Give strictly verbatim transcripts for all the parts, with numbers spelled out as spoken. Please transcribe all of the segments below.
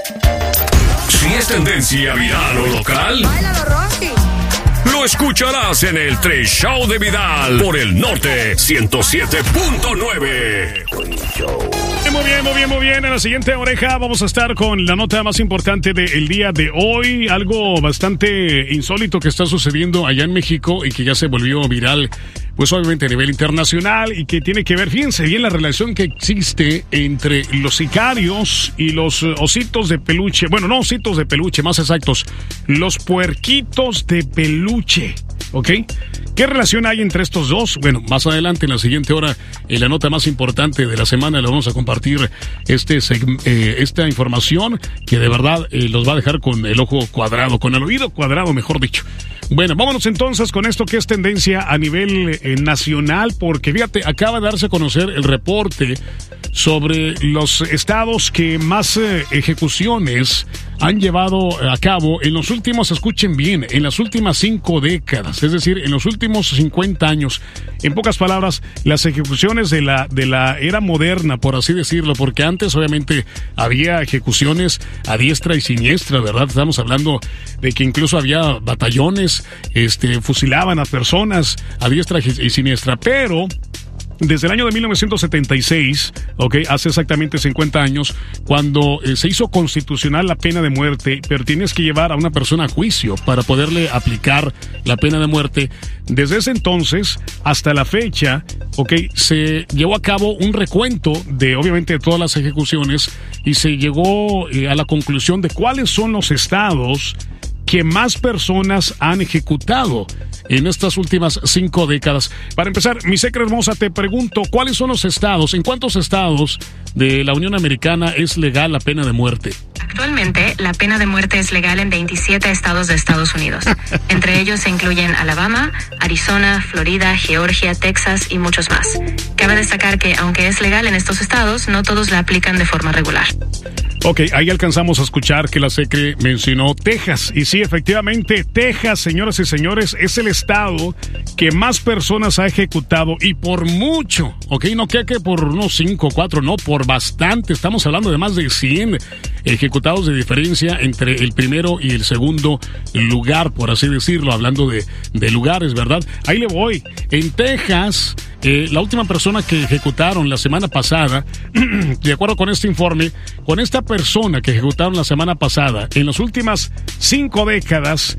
Si es tendencia viral o local, ¡Báilalo, Rocky! lo escucharás en el Tres Show de Vidal por el Norte ciento siete punto nueve. Muy bien, muy bien, muy bien. En la siguiente oreja vamos a estar con la nota más importante del día de hoy. Algo bastante insólito que está sucediendo allá en México y que ya se volvió viral, pues obviamente a nivel internacional, y que tiene que ver, fíjense bien, la relación que existe entre los sicarios y los ositos de peluche. Bueno, no ositos de peluche, más exactos, los puerquitos de peluche. ¿Ok? ¿Qué relación hay entre estos dos? Bueno, más adelante en la siguiente hora, en la nota más importante de la semana, le vamos a compartir este eh, esta información que de verdad eh, los va a dejar con el ojo cuadrado, con el oído cuadrado, mejor dicho. Bueno, vámonos entonces con esto que es tendencia a nivel eh, nacional, porque fíjate, acaba de darse a conocer el reporte sobre los estados que más eh, ejecuciones han llevado a cabo en los últimos, escuchen bien, en las últimas cinco décadas, es decir, en los últimos cincuenta años. En pocas palabras, las ejecuciones de la, de la era moderna, por así decirlo, porque antes obviamente había ejecuciones a diestra y siniestra, ¿verdad? Estamos hablando de que incluso había batallones, este, fusilaban a personas a diestra y siniestra, pero desde el año de mil novecientos setenta y seis, okay, hace exactamente cincuenta años, cuando eh, se hizo constitucional la pena de muerte, pero tienes que llevar a una persona a juicio para poderle aplicar la pena de muerte. Desde ese entonces hasta la fecha, okay, se llevó a cabo un recuento de, obviamente, de todas las ejecuciones, y se llegó eh, a la conclusión de cuáles son los estados que más personas han ejecutado en estas últimas cinco décadas. Para empezar, mi secre hermosa, te pregunto, ¿cuáles son los estados, en cuántos estados de la Unión Americana es legal la pena de muerte? Actualmente, la pena de muerte es legal en veintisiete estados de Estados Unidos. Entre ellos se incluyen Alabama, Arizona, Florida, Georgia, Texas y muchos más. Cabe destacar que, aunque es legal en estos estados, no todos la aplican de forma regular. Ok, ahí alcanzamos a escuchar que la Secre mencionó Texas. Y sí, efectivamente, Texas, señoras y señores, es el estado que más personas ha ejecutado, y por mucho, ok, no que que por unos cinco, cuatro, no, por bastante. Estamos hablando de más de cien ejecutados de diferencia entre el primero y el segundo lugar, por así decirlo, hablando de, de lugares, ¿verdad? Ahí le voy. En Texas, eh, la última persona que ejecutaron la semana pasada, de acuerdo con este informe, con esta persona que ejecutaron la semana pasada, en las últimas cinco décadas,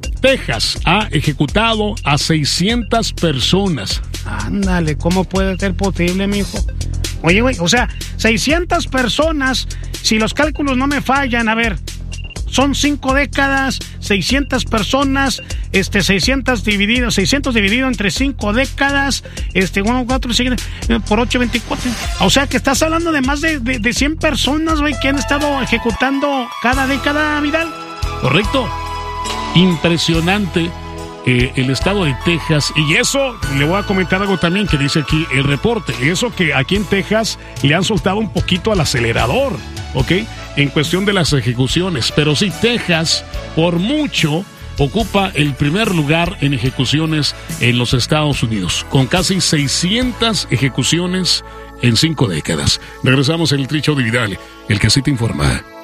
Texas ha ejecutado a seiscientas personas. Ándale, ¿cómo puede ser posible, mijo? Oye, güey, o sea, seiscientas personas, si los cálculos no me fallan, a ver, son cinco décadas, seiscientas personas, este, seiscientos dividido, seiscientos dividido entre cinco décadas, este, uno, cuatro, cinco, por ocho, veinticuatro. O sea, que estás hablando de más de, de, de cien personas, güey, que han estado ejecutando cada década, Vidal. Correcto. Impresionante. Eh, el estado de Texas, y eso, le voy a comentar algo también que dice aquí el reporte, eso que aquí en Texas le han soltado un poquito al acelerador, ¿ok? En cuestión de las ejecuciones, pero sí, Texas, por mucho, ocupa el primer lugar en ejecuciones en los Estados Unidos, con casi seiscientas ejecuciones en cinco décadas. Regresamos en el Tri Show de Vidal, el que sí te informa.